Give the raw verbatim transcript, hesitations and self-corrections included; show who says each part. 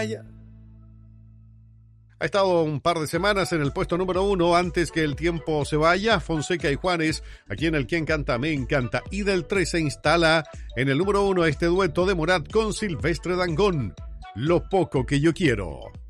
Speaker 1: Ha estado un par de semanas en el puesto número uno antes que el tiempo se vaya. Fonseca y Juanes, aquí en el Quien Canta Me Encanta. Y del tres se instala en el número uno este dueto de Morat con Silvestre Dangond, Lo Poco Que Yo Quiero.